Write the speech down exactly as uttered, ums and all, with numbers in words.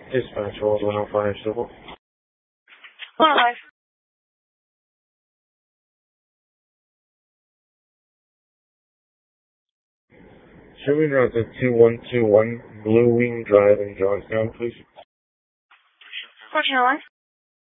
Dispatch, Rolls one oh five, civil. one oh five. Showing route to two one two one Blue Wing Drive in Johnstown, please. fourteen oh one.